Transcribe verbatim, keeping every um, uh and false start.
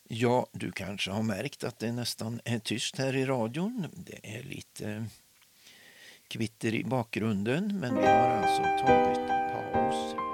Ja, du kanske har märkt att det nästan är tyst här i radion. Det är lite kvitter i bakgrunden, men vi har alltså tagit paus.